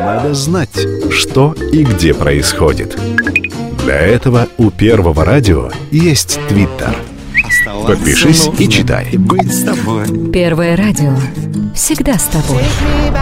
надо знать, что и где происходит. Для этого у Первого радио есть Твиттер. Подпишись и читай. Первое радио. Всегда с тобой.